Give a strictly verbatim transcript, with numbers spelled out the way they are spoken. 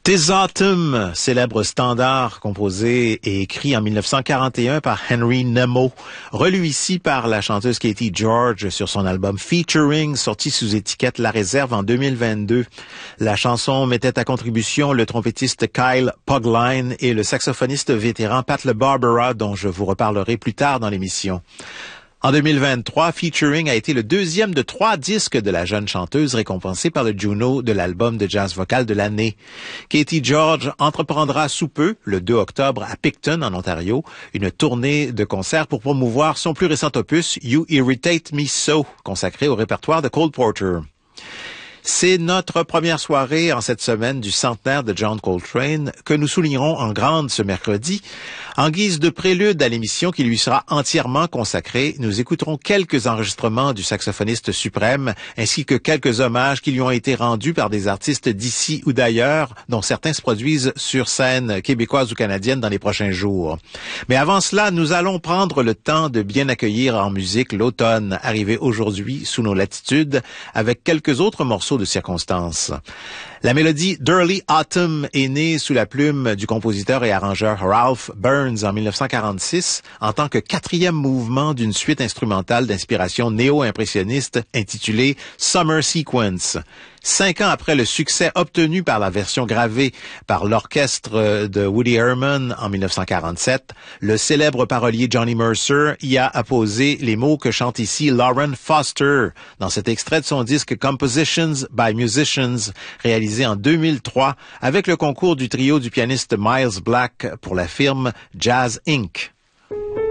Tis Autumn, célèbre standard composé et écrit en mille neuf cent quarante et un par Henry Nemo, relu ici par la chanteuse Katie George sur son album Featuring, sorti sous étiquette La Réserve en deux mille vingt-deux. La chanson mettait à contribution le trompettiste Kyle Pogline et le saxophoniste vétéran Pat LeBarbera, dont je vous reparlerai plus tard dans l'émission. En deux mille vingt-trois, Featuring a été le deuxième de trois disques de la jeune chanteuse récompensée par le Juno de l'album de jazz vocal de l'année. Katie George entreprendra sous peu, le deux octobre, à Picton, en Ontario, une tournée de concerts pour promouvoir son plus récent opus, You Irritate Me So, consacré au répertoire de Cole Porter. C'est notre première soirée en cette semaine du centenaire de John Coltrane que nous soulignerons en grande ce mercredi. En guise de prélude à l'émission qui lui sera entièrement consacrée, nous écouterons quelques enregistrements du saxophoniste suprême ainsi que quelques hommages qui lui ont été rendus par des artistes d'ici ou d'ailleurs, dont certains se produisent sur scène québécoise ou canadienne dans les prochains jours. Mais avant cela, nous allons prendre le temps de bien accueillir en musique l'automne arrivé aujourd'hui sous nos latitudes avec quelques autres morceaux de circonstances. La mélodie d'Early Autumn est née sous la plume du compositeur et arrangeur Ralph Burns en mille neuf cent quarante-six en tant que quatrième mouvement d'une suite instrumentale d'inspiration néo-impressionniste intitulée Summer Sequence. Cinq ans après le succès obtenu par la version gravée par l'orchestre de Woody Herman en mille neuf cent quarante-sept, le célèbre parolier Johnny Mercer y a apposé les mots que chante ici Lauren Foster dans cet extrait de son disque Compositions by Musicians, réalisé en deux mille trois avec le concours du trio du pianiste Miles Black pour la firme Jazz incorporée.